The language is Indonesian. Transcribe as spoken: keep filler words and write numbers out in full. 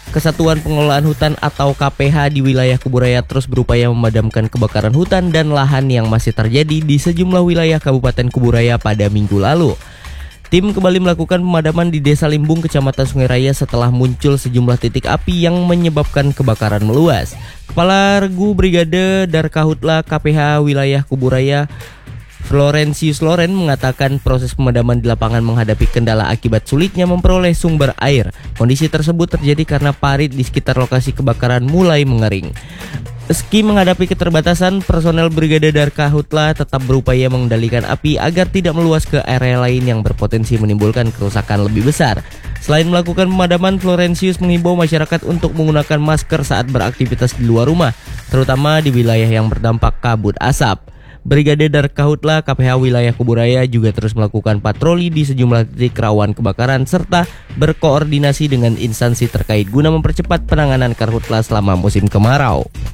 Kesatuan Pengelolaan Hutan atau K P H di wilayah Kuburaya terus berupaya memadamkan kebakaran hutan dan lahan yang masih terjadi di sejumlah wilayah Kabupaten Kuburaya pada minggu lalu. Tim kembali melakukan pemadaman di Desa Limbung, Kecamatan Sungai Raya setelah muncul sejumlah titik api yang menyebabkan kebakaran meluas. Kepala Regu Brigade Darkahutla K P H wilayah Kuburaya, Florentius Loren, mengatakan proses pemadaman di lapangan menghadapi kendala akibat sulitnya memperoleh sumber air. Kondisi tersebut terjadi karena parit di sekitar lokasi kebakaran mulai mengering. Meski menghadapi keterbatasan, personel Brigade Darkahutla tetap berupaya mengendalikan api agar tidak meluas ke area lain yang berpotensi menimbulkan kerusakan lebih besar. Selain melakukan pemadaman, Florentius mengimbau masyarakat untuk menggunakan masker saat beraktivitas di luar rumah, terutama di wilayah yang berdampak kabut asap. Brigade Darkahutla K P H wilayah Kuburaya juga terus melakukan patroli di sejumlah titik rawan kebakaran serta berkoordinasi dengan instansi terkait guna mempercepat penanganan karhutla selama musim kemarau.